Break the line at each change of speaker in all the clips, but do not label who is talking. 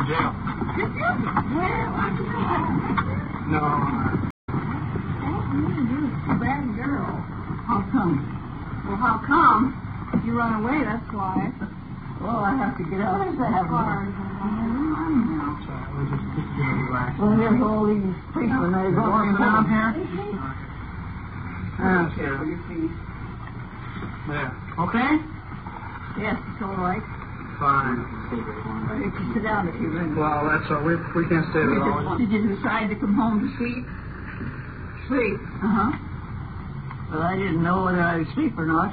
jail. No.
You're a bad girl. How come? Well, how come? You run away, that's why. Well, I have to get out. What is that car?
We're just going to relax.
Well, here's all these policemen. They're going down here.
There.
Okay? Yes, it's all right.
Fine.
You can sit down if you want.
Well, that's all. We can't stay there long.
Did you decide to come home to sleep? Sleep? Uh-huh. Well, I didn't know whether I would sleep or not.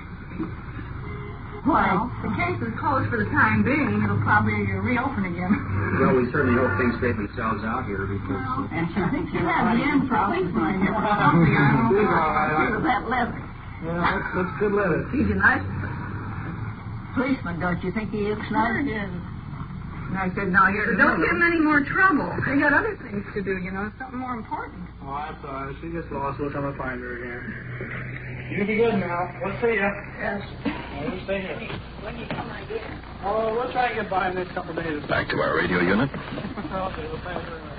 Why? Well, the case is closed for the time being. It'll probably reopen again.
Well, we certainly hope things straighten themselves out here because...
And she thinks you have the end for policeman here for something. I don't know. That leather.
Yeah, that's good leather.
He's a nice policeman, don't you think he looks nice? Sure is. And I said, now here, don't give him any more trouble. They got other things to do, you know, something more important.
Oh, that's all right. She gets lost. We'll come and find her again. You be good now. We'll see you.
Yes.
We'll stay here.
When you come again?
Oh, we'll try and get by in the next couple of days.
Back to our radio unit.
Okay, well, thank you very much.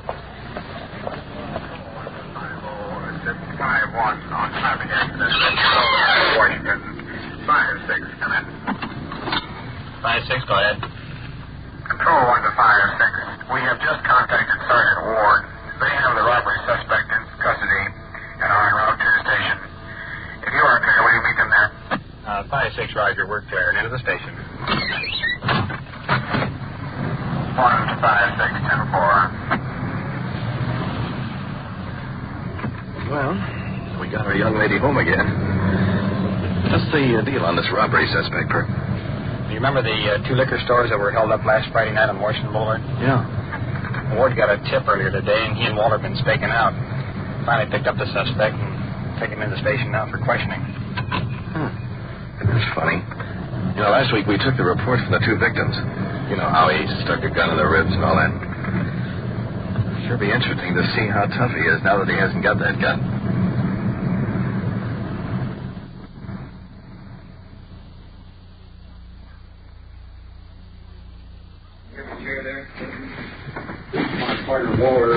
51 on traffic accident in Washington. 5-6, come in.
5-6, go ahead.
Control 1 to 5-6. We have just contacted Sergeant Ward. They have the robbery suspect in custody and are en route to the station. If you are clear, will you meet them there?
5-6, Roger. We're clear. Into the station.
1 to 5-6, 10-4.
Well, we got our young lady home again. What's the deal on this robbery suspect, Perk?
You remember the two liquor stores that were held up last Friday night on Washington Boulevard?
Yeah.
Ward got a tip earlier today, and he and Walter have been staking out. Finally picked up the suspect and taken him into the station now for questioning.
That's funny. You know, last week we took the report from the two victims. You know, how he stuck a gun in their ribs and all that. Sure be interesting to see how tough he is now that he hasn't got that gun.
My partner Waller.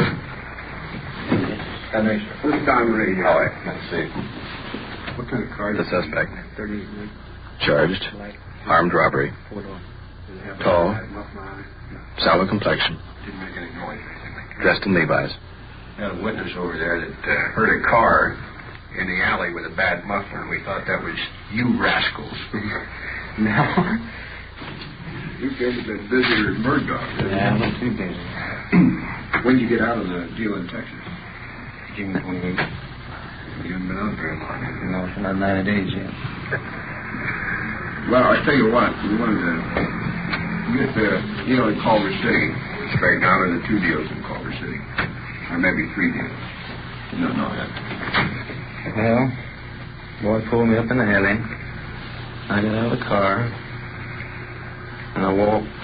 First time radio.
All right, let's see.
What kind of car?
The suspect.
30.
Charged. Armed robbery. Tall. Sallow complexion.
Didn't make any noise or anything like that.
Dressed in Levi's.
Had a witness over there that heard a car in the alley with a bad muffler, and we thought that was you rascals.
No.
You guys have been busier than Bird Dog.
Yeah, I'm not too busy.
When did you get out of the deal in Texas?
June 28th.
You haven't been out very long.
No, it's not 90 days yet.
Well, I tell you what, we wanted to get the deal in Culver City straightened out, or the two deals in Culver City. Or maybe three deals. No.
Well, boy pulled me up in the alley. I got out of the car, and I walked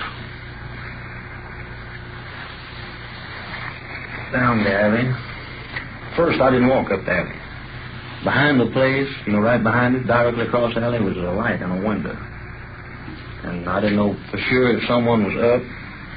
down the alley. First, I didn't walk up the alley. Behind the place, right behind it, directly across the alley, was a light and a window. And I didn't know for sure if someone was up.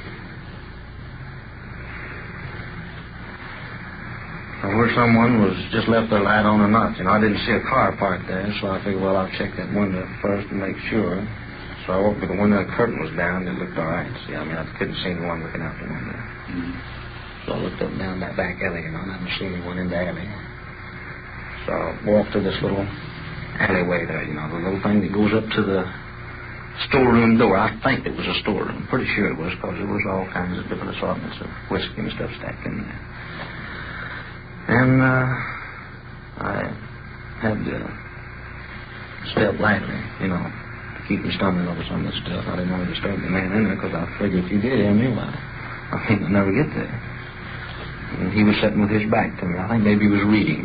Or where someone was just left their light on or not. I didn't see a car parked there, so I figured, well, I'll check that window first to make sure. So I walked to the window, the curtain was down, and it looked all right. See, I couldn't see anyone looking out the window. Mm-hmm. So I looked up and down that back alley, and I didn't see anyone in the alley. So I walked to this little alleyway there, the little thing that goes up to the storeroom door. I think it was a storeroom. Pretty sure it was, because there was all kinds of different assortments of whiskey and stuff stacked in there. And I had to step lightly, to keep me stumbling over some of this stuff. I didn't want to disturb the man in there, because I figured if you did hear me, I'd never get there. And he was sitting with his back to me. I think maybe he was reading.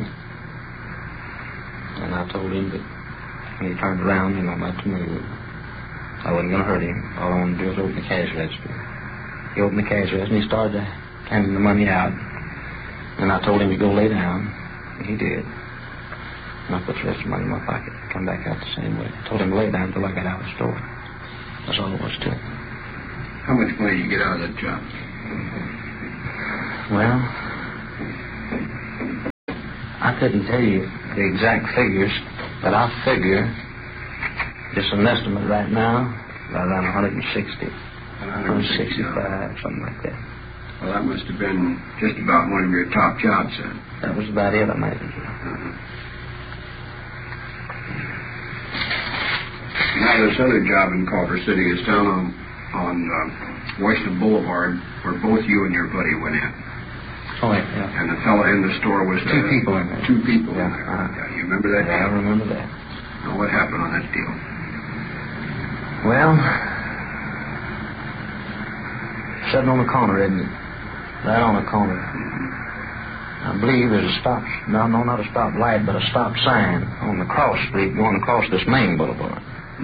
And I told him that when he turned around, not to move, I wasn't going to hurt him. All I wanted to do was open the cash register. He opened the cash register, and he started handing the money out. And I told him to go lay down, and he did. And I put the rest of the money in my pocket and come back out the same way. I told him to lay down until I got out of the store. That's all it was to it.
How much money did you get out of that job?
Well, I couldn't tell you the exact figures, but I figure, just an estimate right now, about around 160, 165, something like that.
Well, that must have been just about one of your top jobs, then.
That was about it, I imagine.
Now, this other job in Culver City is down on Western Boulevard, where both you and your buddy went in.
Oh, yeah.
And the fellow in the store was...
Two people in there.
Two people
in
there. Yeah, you remember that?
Yeah, I remember that.
Now, what happened on that deal?
Well, sitting on the corner, isn't it? Right on the corner. I believe there's a stop, no, not a stop light, but a stop sign on the cross street going across this main boulevard.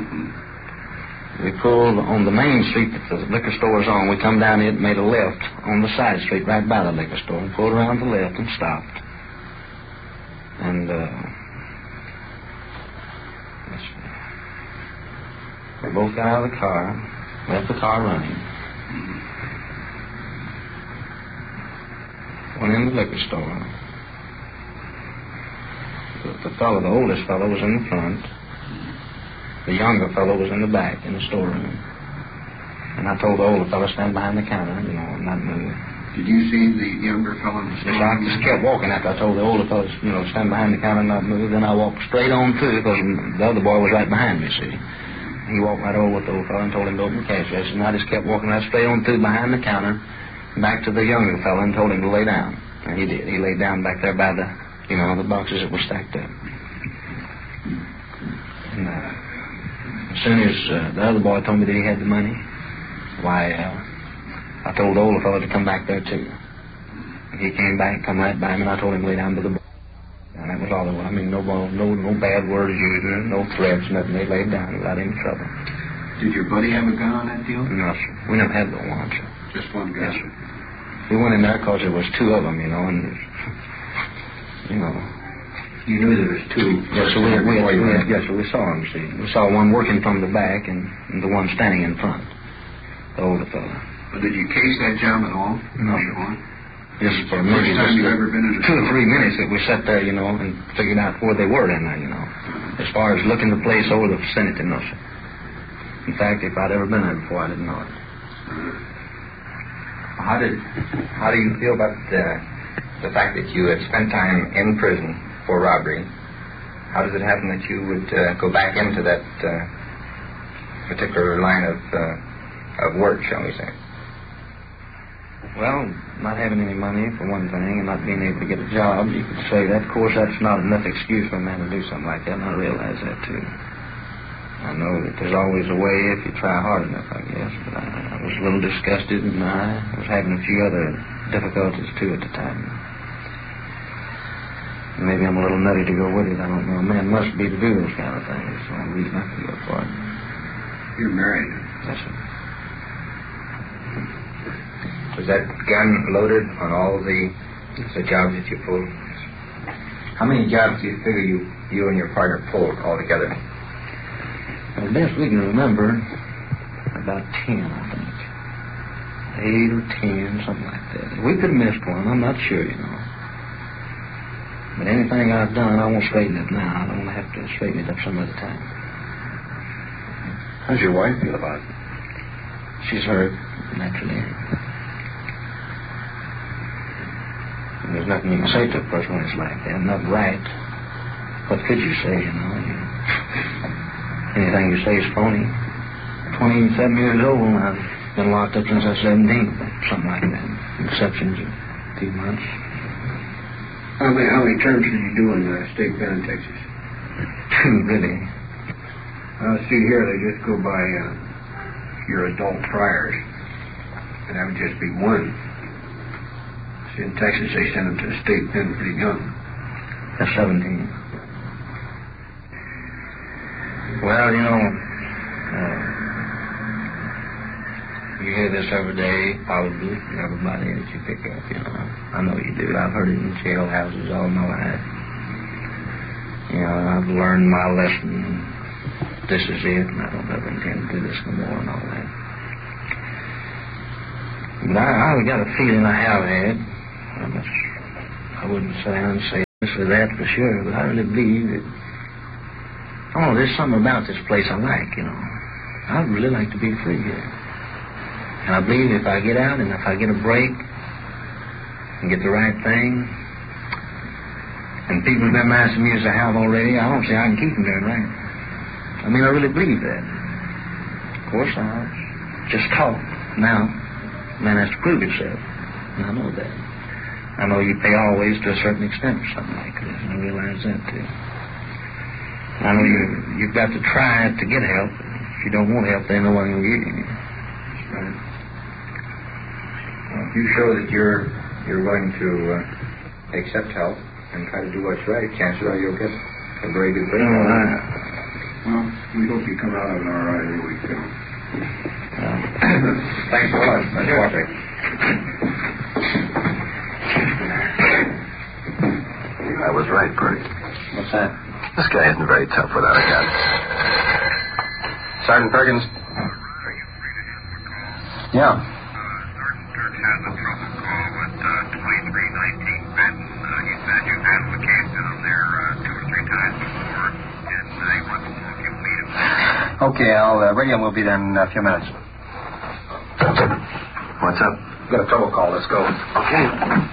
We pulled on the main street that the liquor store is on. We come down it, made a left on the side street right by the liquor store, and pulled around to the left and stopped. And, let's see. We both got out of the car, left the car running. Went in the liquor store. The oldest fellow was in the front. The younger fellow was in the back in the storeroom. And I told the older fellow to stand behind the counter, and not move.
Did you see the younger fellow in the store?
I just kept walking after I told the older fellow, to stand behind the counter and not move. Then I walked straight on through because the other boy was right behind me, see. He walked right over with the old fellow and told him to open the cash register. And I just kept walking right straight on through behind the counter, back to the younger fellow and told him to lay down. And he did. He laid down back there by the, the boxes that were stacked up. And as soon as the other boy told me that he had the money, why, I told the older fellow to come back there too. And he came back, come right by him, and I told him to lay down by the boy. And that was all it was. I mean, no bad words used, no threats, nothing. They laid down without any trouble.
Did your buddy have a gun on that deal?
No, sir. We never had but one, sir.
Just one gun?
Yes, sir. We went in there because there was two of them, and,
You knew there was two?
Yes, so we saw them, see. We saw one working from the back and the one standing in front, the older fellow.
But did you case that job at all?
No. Just for maybe
first time you've ever been in a
2 or 3 minutes that we sat there, and figured out where they were in there, As far as looking the place over the vicinity, no, sir. In fact, if I'd ever been there before, I didn't know it.
How do you feel about the fact that you had spent time in prison for robbery? How does it happen that you would go back into that particular line of work, shall we say?
Well, not having any money, for one thing, and not being able to get a job, you could say that. Of course, that's not enough excuse for a man to do something like that, and I realize that, too. I know that there's always a way if you try hard enough, I guess, but I was a little disgusted, and I was having a few other difficulties, too, at the time. Maybe I'm a little nutty to go with it, I don't know. A man must be to do those kind of things, so I'm reason I can go for it.
You're married?
Yes, sir.
Was that gun loaded on all the jobs that you pulled? How many jobs do you figure you and your partner pulled altogether?
Well, best we can remember, about 10, I think. 8 or 10, something like that. We could have missed one, I'm not sure, But anything I've done, I won't straighten it now. I don't have to straighten it up some other time.
How's your wife feel about it?
She's hurt, naturally. And there's nothing you can say to a person when it's like that. Not right. What could you say, Anything you say is phony. 27 years old, and I've been locked up since I was 17. Something like that. Exceptions of 2 months.
How many terms did you do in the state pen in Texas?
2, really.
See here, they just go by your adult priors. And that would just be 1. See, in Texas, they send them to the state pen pretty young.
That's 17. Well, you hear this every day, probably, from everybody that you pick up, I know you do. I've heard it in jailhouses all my life. I've learned my lesson. This is it, and I don't ever intend to do this no more and all that. But I got a feeling I have had. I wouldn't say this or that for sure, but I really believe that, there's something about this place I like, I'd really like to be free here. And I believe if I get out and if I get a break and get the right thing, and people have been asking me as I have already, I don't say I can keep them there, right? I mean, I really believe that. Of course, I just talk. Now, man has to prove himself. And I know that. I know you pay always to a certain extent for something like this, and I realize that, too. I know you've got to try to get help. If you don't want help, then no one will give you.
That's right. Well, if you show that you're going to accept help and try to do what's right, chances are you'll get a very good break. Well, we hope you come out of it all right every week, too. Thanks a lot. Nice watching.
I was right, Purdy.
What's that?
This guy isn't very tough without a gun. Sergeant Perkins? Yeah.
Sergeant Dirks has a trouble call with 2319 Benton. He said you've handled the case down there 2 or 3 times before, and he wants to know if you meet him.
Okay, I'll radio him. We'll be there in a few minutes. What's up?
Got a trouble call. Let's go.
Okay.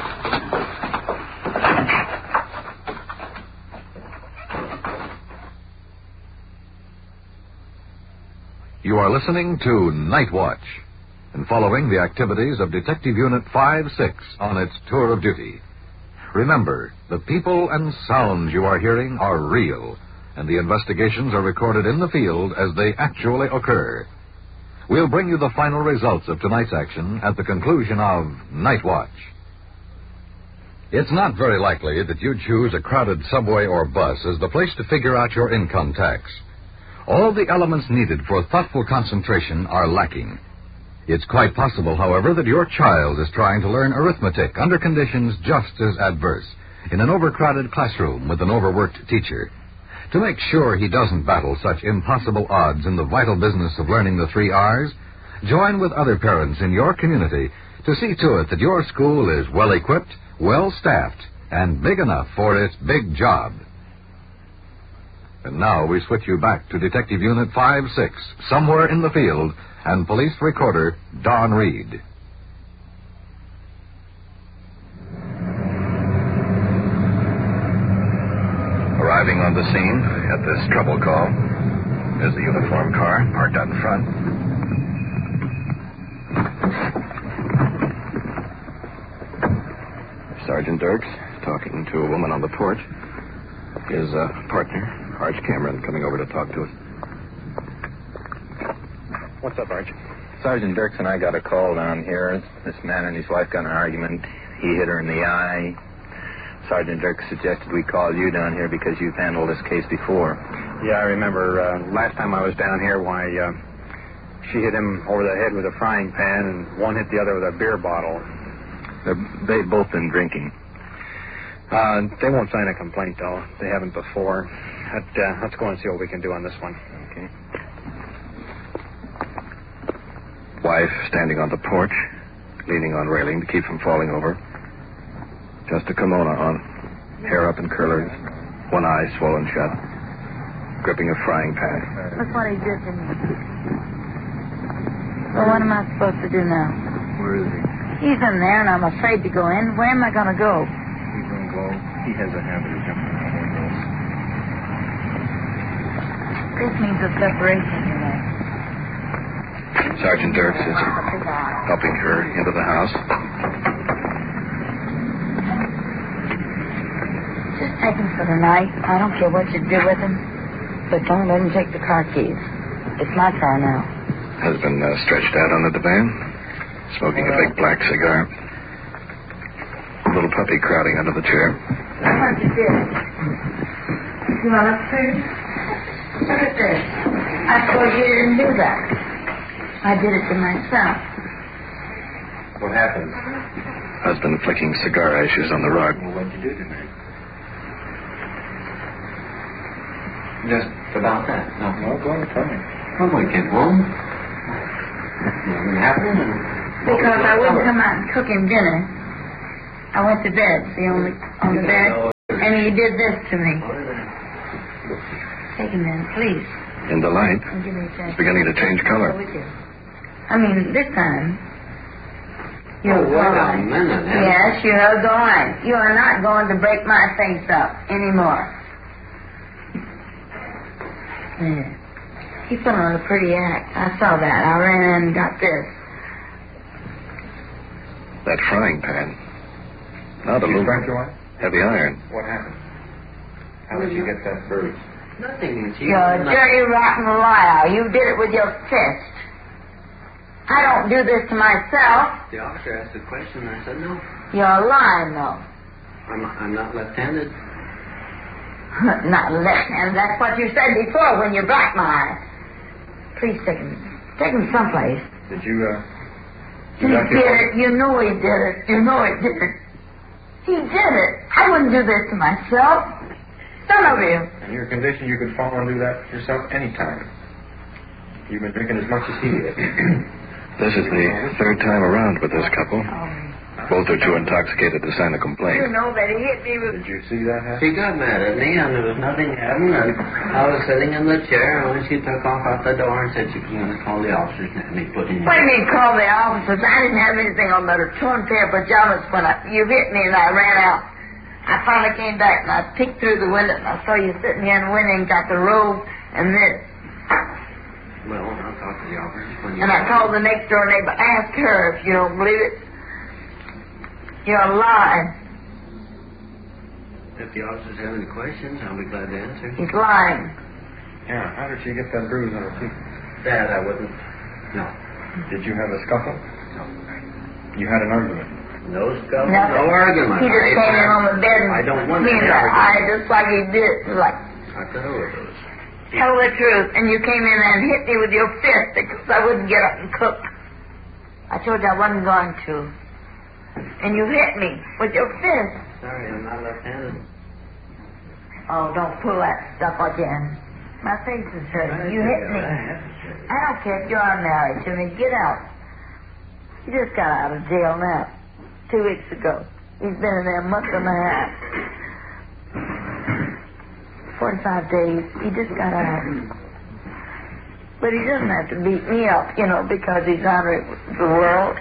You are listening to Night Watch and following the activities of Detective Unit 5-6 on its tour of duty. Remember, the people and sounds you are hearing are real, and the investigations are recorded in the field as they actually occur. We'll bring you the final results of tonight's action at the conclusion of Night Watch. It's not very likely that you'd choose a crowded subway or bus as the place to figure out your income tax. All the elements needed for thoughtful concentration are lacking. It's quite possible, however, that your child is trying to learn arithmetic under conditions just as adverse, in an overcrowded classroom with an overworked teacher. To make sure he doesn't battle such impossible odds in the vital business of learning the 3 R's, join with other parents in your community to see to it that your school is well-equipped, well-staffed, and big enough for its big job. And now we switch you back to Detective Unit 5-6, somewhere in the field, and police recorder Don Reed.
Arriving on the scene at this trouble call is the uniform car parked out in front. Sergeant Dirks talking to a woman on the porch. His partner, Arch Cameron, coming over to talk to us.
What's up, Arch?
Sergeant Dirks and I got a call down here. This man and his wife got in an argument. He hit her in the eye. Sergeant Dirks suggested we call you down here because you've handled this case before.
Yeah, I remember last time I was down here, she hit him over the head with a frying pan, and one hit the other with a beer bottle.
They've both been drinking.
They won't sign a complaint, though. They haven't before. Let's go and see what we can do on this one.
Okay.
Wife standing on the porch, leaning on railing to keep from falling over. Just a kimono on, hair up in curlers, one eye swollen shut, gripping a frying pan.
That's what he did to me. Well, what am I supposed to do now?
Where is he?
He's in there, and I'm afraid to go in. Where am I going to go?
He's going to go. He has a habit of jumping out windows.
This means a separation, you know.
Sergeant Dirks is helping her into the house.
Just take him for the night. I don't care what you do with him. But don't let him take the car keys. It's my car now.
Husband stretched out on the divan, smoking a big black cigar. Little puppy crowding under the chair.
That's what you did. You want a food? Look at this. I suppose you didn't do that. I did it to myself.
What happened? Husband flicking cigar ashes on the rug.
Well, what'd you do tonight?
Just about that.
No, go on, tell me.
Well, we get home. Nothing happened, and
Because I wouldn't come out and cook him dinner. I went to bed, see, on the bed, and he did this to me. Take him in, please.
In the light,
And give me a chance.
it's beginning to change color.
With you. I mean, this time. You're
wait a
going.
minute.
Yes, you are going. You are not going to break my face up anymore. Yeah. He put on a pretty act. I saw that. I ran and got this.
That frying pan. Now the loop. Heavy iron.
What happened? How did you get that bruise?
Nothing.
You're a dirty, rotten liar. You did it with your fist. I don't do this to myself.
The officer asked a question, and I said no.
You're lying, though.
I'm not left-handed.
Not left-handed. That's what you said before when you blacked my eye. Please take him someplace.
Did you,
He did it. You know he did it. You know he did it. He did it. I wouldn't do this to myself. Some of you.
in your condition, you could fall and do that yourself anytime. You've been drinking as much as he did.
This is the third time around with this couple. Both are too intoxicated to sign a complaint.
You know that he hit me with...
Did you see that happen?
She got mad at me, and there was nothing happening, and I was sitting in the chair, and when she took off out the door and said she was going to call the officers, and they put in...
What do you mean call the officers? I didn't have anything on but a torn pair of pajamas when you hit me and I ran out. I finally came back and I peeked through the window and I saw you sitting here in the window and got the robe and this.
Well, I'll talk to the officers.
And I called the next door neighbor. Ask her if you don't believe it. You're lying.
If the officers have any questions, I'll be glad to answer.
He's lying.
Yeah, how did she get that bruise on her cheek?
That I wouldn't. No.
Did you have a scuffle?
No.
You had an argument?
No scuffle,
Nothing.
no argument.
He just came in on the bed and
I don't want
me
to
in the
argue.
eye just like he did. Like,
I could overdose.
tell the truth. And you came in and hit me with your fist because I wouldn't get up and cook. I told you I wasn't going to. And you hit me with your fist.
Sorry, I'm not left-handed.
Oh, don't pull that stuff again. My face is hurting. You hit me. I don't care if you are married to me. Get out. He just got out of jail now. 2 weeks ago. He's been in there a month and a half. 45 days. He just got out. But he doesn't have to beat me up, you know, because he's out of the world.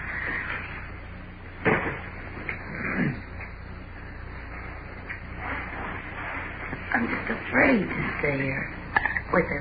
I'm just afraid to stay here with him.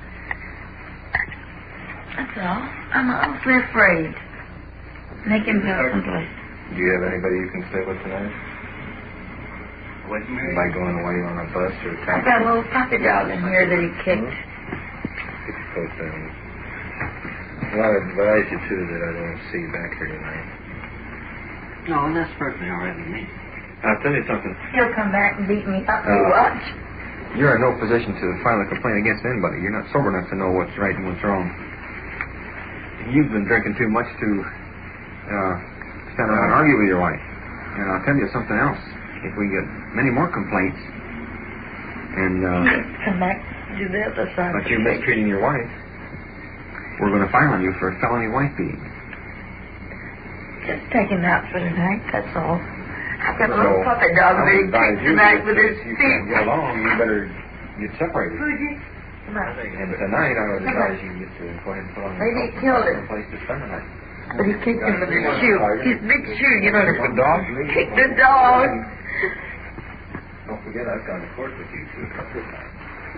That's all. I'm awfully afraid. Make him go someplace.
Do you have anybody you can stay with tonight?
What do you mean?
By going away on a bus or a
I've
taxi?
got a little puppy dog in here that he kicked.
Get your coat down. Well, I advise you, too, that I don't see you back here tonight.
No, that's perfectly all right with me.
I'll tell you something.
He'll come back and beat me up. You watch.
You're in no position to file a complaint against anybody. You're not sober enough to know what's right and what's wrong. You've been drinking too much to stand around and argue with your wife. And I'll tell you something else. If we get many more complaints, and
Come back to the other side.
but you're mistreating your wife, we're going to file on you for a felony wife beating.
Just take him out for tonight, that's all. I've got a little
So,
puppy dog
I
that he
would advise
kicked
you
tonight
that
with his
if you
feet.
can't get along, you better get separated.
Fuji, come on.
And tonight, I would advise you get to go ahead and put on
Maybe he killed him.
a place to spend the night.
But he kicked him with his shoe. His big shoe, you know.
Kick the dog?
Kick the dog.
Don't forget, I've gone to court with you two a couple of times.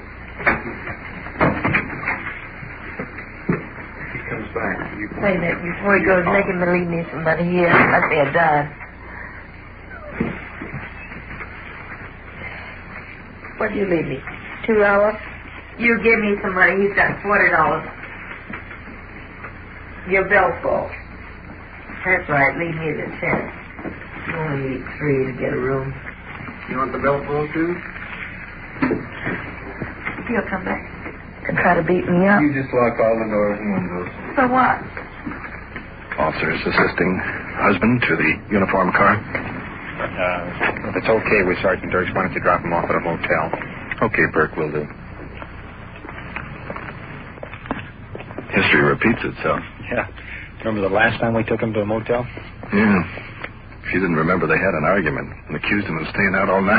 He comes back. You
Wait a minute, before he goes, make him believe me somebody here. Must be a dime. What do you leave me? $2? You give me some money. He's got $40. Your bill full. That's right. Leave me the 10. You only need 3 to get a room.
You want the bill full, too?
He'll come back and try to beat me up.
You just lock all the doors and windows.
So what?
Officers assisting husband to the uniform car.
If it's okay with Sergeant Dirks, why don't you drop him off at a motel?
Okay, Burke, will do. History repeats itself.
Yeah.
Remember the last time we took him to a motel?
Yeah. She didn't remember they had an argument and accused him of staying out all night.